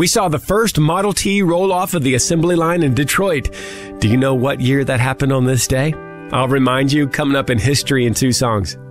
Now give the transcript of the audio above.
We saw the first Model T roll off of the assembly line in Detroit. Do you know what year that happened on this day? I'll remind you coming up in History in 2 Songs.